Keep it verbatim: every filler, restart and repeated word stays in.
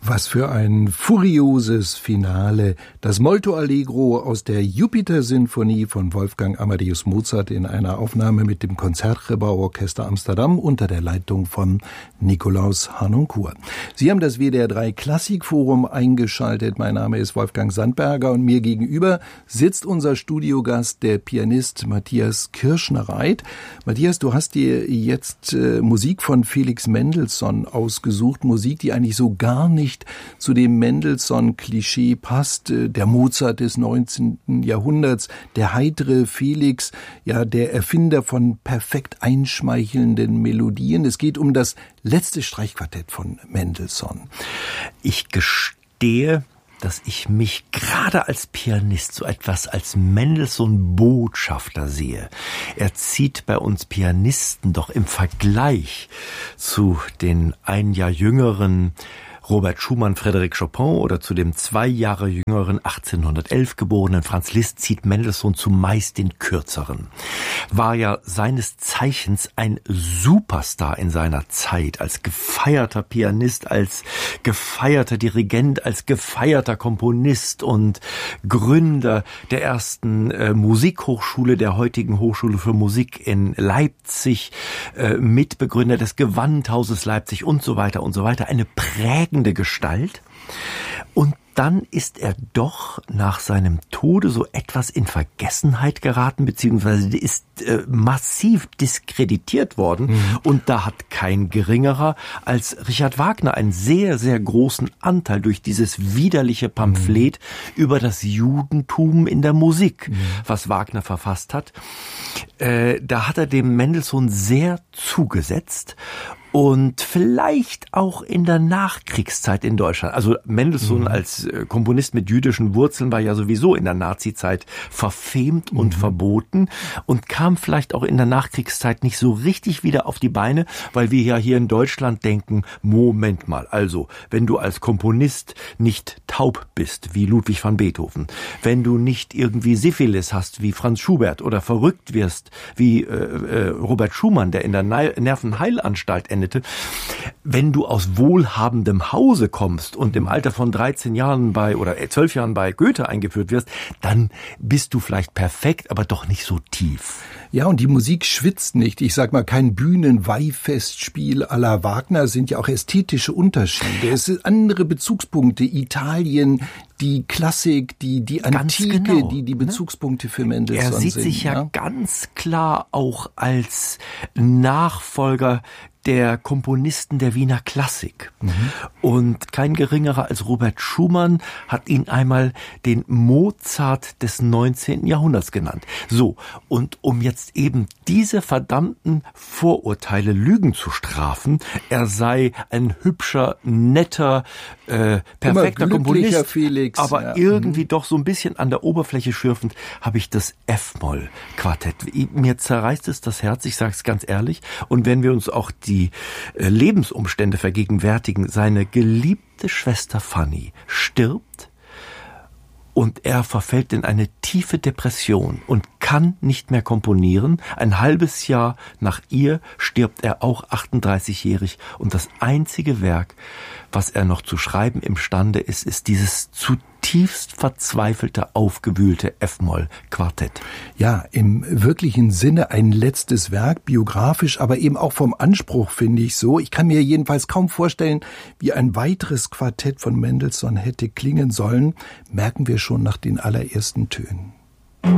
Was für ein furioses Finale. Das Molto Allegro aus der Jupiter-Sinfonie von Wolfgang Amadeus Mozart in einer Aufnahme mit dem Concertgebouw-Orchester Amsterdam unter der Leitung von Nikolaus Harnoncourt. Sie haben das W D R drei Klassikforum eingeschaltet. Mein Name ist Wolfgang Sandberger und mir gegenüber sitzt unser Studiogast, der Pianist Matthias Kirschner-Reit. Matthias, du hast dir jetzt äh, Musik von Felix Mendelssohn ausgesucht. Musik, die eigentlich so gar nicht zu dem Mendelssohn-Klischee passt, der Mozart des neunzehnten Jahrhunderts, der heitere Felix, ja, der Erfinder von perfekt einschmeichelnden Melodien. Es geht um das letzte Streichquartett von Mendelssohn. Ich gestehe, dass ich mich gerade als Pianist so etwas als Mendelssohn-Botschafter sehe. Er zieht bei uns Pianisten doch im Vergleich zu den ein Jahr jüngeren Robert Schumann, Frédéric Chopin oder zu dem zwei Jahre jüngeren achtzehnhundertelf geborenen Franz Liszt zieht Mendelssohn zumeist den kürzeren. War ja seines Zeichens ein Superstar in seiner Zeit, als gefeierter Pianist, als gefeierter Dirigent, als gefeierter Komponist und Gründer der ersten äh, Musikhochschule, der heutigen Hochschule für Musik in Leipzig, äh, Mitbegründer des Gewandhauses Leipzig und so weiter und so weiter. Eine prägende Gestalt. Und dann ist er doch nach seinem Tode so etwas in Vergessenheit geraten, beziehungsweise ist äh, massiv diskreditiert worden. Mhm. Und da hat kein geringerer als Richard Wagner einen sehr, sehr großen Anteil durch dieses widerliche Pamphlet mhm. über das Judentum in der Musik, mhm. was Wagner verfasst hat. Äh, da hat er dem Mendelssohn sehr zugesetzt. Und vielleicht auch in der Nachkriegszeit in Deutschland. Also Mendelssohn mhm. als Komponist mit jüdischen Wurzeln war ja sowieso in der Nazizeit verfemt mhm. und verboten und kam vielleicht auch in der Nachkriegszeit nicht so richtig wieder auf die Beine, weil wir ja hier in Deutschland denken, Moment mal, also wenn du als Komponist nicht taub bist, wie Ludwig van Beethoven, wenn du nicht irgendwie Syphilis hast, wie Franz Schubert, oder verrückt wirst, wie äh, äh, Robert Schumann, der in der Ne- Nervenheilanstalt endet, wenn du aus wohlhabendem Hause kommst und im Alter von dreizehn Jahren bei oder zwölf Jahren bei Goethe eingeführt wirst, dann bist du vielleicht perfekt, aber doch nicht so tief. Ja, und die Musik schwitzt nicht. Ich sag mal, kein Bühnen-Weihfestspiel à la Wagner, sind ja auch ästhetische Unterschiede. Es sind andere Bezugspunkte. Italien, die Klassik, die, die Antike, genau, die die Bezugspunkte für Mendelssohn sind. Er sieht sind, sich ja, ja ganz klar auch als Nachfolger der Komponisten der Wiener Klassik. Mhm. Und kein geringerer als Robert Schumann hat ihn einmal den Mozart des neunzehnten Jahrhunderts genannt. So, und um jetzt eben diese verdammten Vorurteile, Lügen zu strafen, er sei ein hübscher, netter, äh, perfekter Komponist, Felix, aber ja. irgendwie mhm. doch so ein bisschen an der Oberfläche schürfend, habe ich das F-Moll-Quartett. Mir zerreißt es das Herz, ich sage es ganz ehrlich. Und wenn wir uns auch die die Lebensumstände vergegenwärtigen, seine geliebte Schwester Fanny stirbt und er verfällt in eine tiefe Depression und kann nicht mehr komponieren. Ein halbes Jahr nach ihr stirbt er auch achtunddreißigjährig und das einzige Werk, was er noch zu schreiben imstande ist, ist dieses zutiefst verzweifelte, aufgewühlte F-Moll-Quartett. Ja, im wirklichen Sinne ein letztes Werk, biografisch, aber eben auch vom Anspruch, finde ich so. Ich kann mir jedenfalls kaum vorstellen, wie ein weiteres Quartett von Mendelssohn hätte klingen sollen, merken wir schon nach den allerersten Tönen.